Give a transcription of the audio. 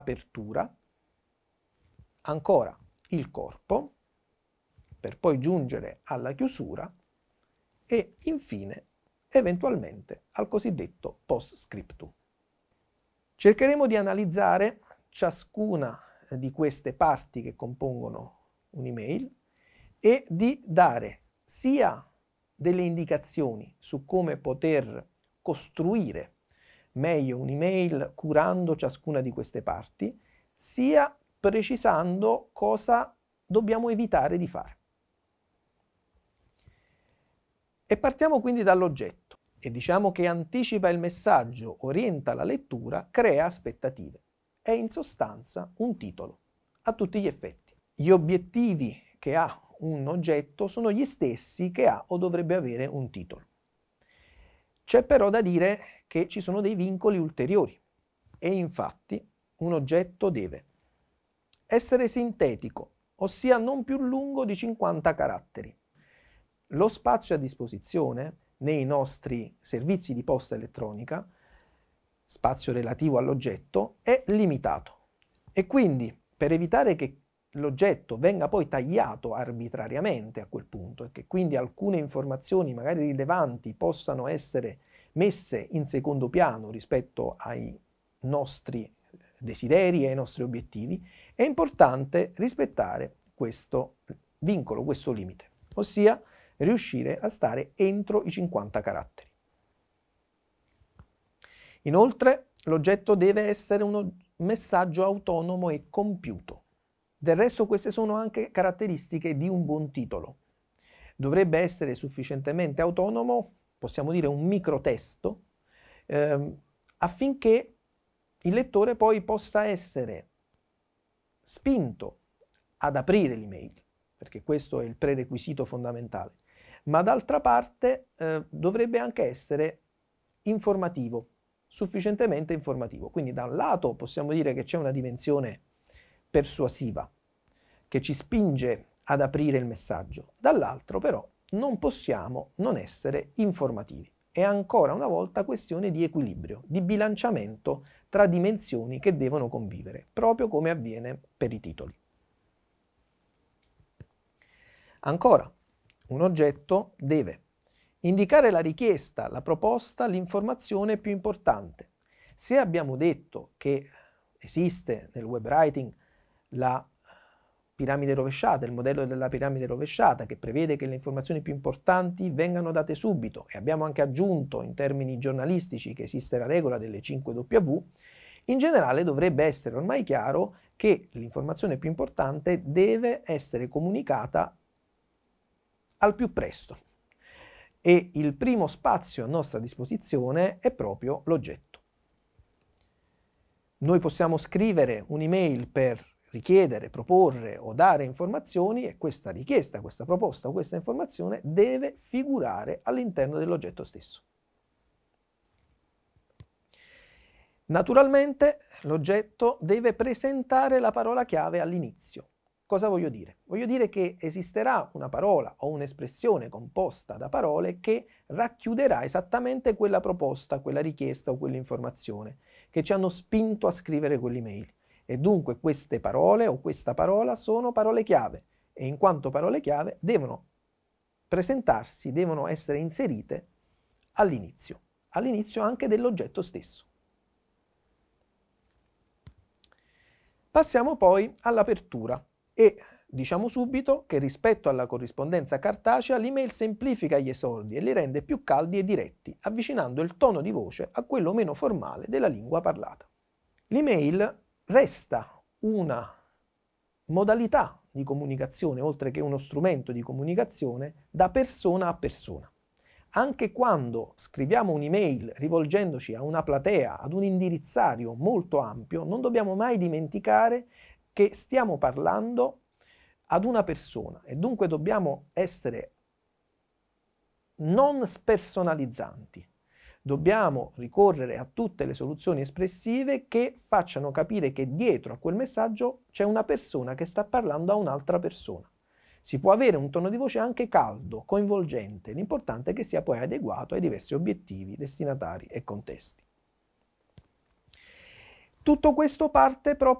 apertura, ancora il corpo, per poi giungere alla chiusura e infine eventualmente al cosiddetto post-scriptum. Cercheremo di analizzare ciascuna di queste parti che compongono un'email e di dare sia delle indicazioni su come poter costruire meglio un'email curando ciascuna di queste parti, sia precisando cosa dobbiamo evitare di fare. E partiamo quindi dall'oggetto e diciamo che anticipa il messaggio, orienta la lettura, crea aspettative. È in sostanza un titolo, a tutti gli effetti. Gli obiettivi che ha un oggetto sono gli stessi che ha o dovrebbe avere un titolo. C'è però da dire che ci sono dei vincoli ulteriori e infatti un oggetto deve essere sintetico, ossia non più lungo di 50 caratteri. Lo spazio a disposizione nei nostri servizi di posta elettronica, spazio relativo all'oggetto, è limitato e quindi per evitare che l'oggetto venga poi tagliato arbitrariamente a quel punto e che quindi alcune informazioni magari rilevanti possano essere messe in secondo piano rispetto ai nostri desideri e ai nostri obiettivi, è importante rispettare questo vincolo, questo limite, ossia riuscire a stare entro i 50 caratteri. Inoltre, l'oggetto deve essere un messaggio autonomo e compiuto. Del resto queste sono anche caratteristiche di un buon titolo. Dovrebbe essere sufficientemente autonomo, possiamo dire un microtesto, affinché il lettore poi possa essere spinto ad aprire l'email, perché questo è il prerequisito fondamentale, ma d'altra parte dovrebbe anche essere informativo, sufficientemente informativo. Quindi da un lato possiamo dire che c'è una dimensione persuasiva che ci spinge ad aprire il messaggio, dall'altro però non possiamo non essere informativi. È ancora una volta questione di equilibrio, di bilanciamento tra dimensioni che devono convivere, proprio come avviene per i titoli. Ancora, un oggetto deve indicare la richiesta, la proposta, l'informazione più importante. Se abbiamo detto che esiste nel web writing la piramide rovesciata, il modello della piramide rovesciata che prevede che le informazioni più importanti vengano date subito e abbiamo anche aggiunto in termini giornalistici che esiste la regola delle 5W, in generale dovrebbe essere ormai chiaro che l'informazione più importante deve essere comunicata al più presto e il primo spazio a nostra disposizione è proprio l'oggetto. Noi possiamo scrivere un'email per richiedere, proporre o dare informazioni e questa richiesta, questa proposta o questa informazione deve figurare all'interno dell'oggetto stesso. Naturalmente l'oggetto deve presentare la parola chiave all'inizio. Cosa voglio dire? Voglio dire che esisterà una parola o un'espressione composta da parole che racchiuderà esattamente quella proposta, quella richiesta o quell'informazione che ci hanno spinto a scrivere quell'email. E dunque queste parole o questa parola sono parole chiave e in quanto parole chiave devono presentarsi, devono essere inserite all'inizio anche dell'oggetto stesso. Passiamo poi all'apertura e diciamo subito che rispetto alla corrispondenza cartacea l'email semplifica gli esordi e li rende più caldi e diretti, avvicinando il tono di voce a quello meno formale della lingua parlata. L'email resta una modalità di comunicazione, oltre che uno strumento di comunicazione, da persona a persona. Anche quando scriviamo un'email rivolgendoci a una platea, ad un indirizzario molto ampio, non dobbiamo mai dimenticare che stiamo parlando ad una persona e dunque dobbiamo essere non spersonalizzanti. Dobbiamo ricorrere a tutte le soluzioni espressive che facciano capire che dietro a quel messaggio c'è una persona che sta parlando a un'altra persona. Si può avere un tono di voce anche caldo, coinvolgente, l'importante è che sia poi adeguato ai diversi obiettivi, destinatari e contesti. Tutto questo parte proprio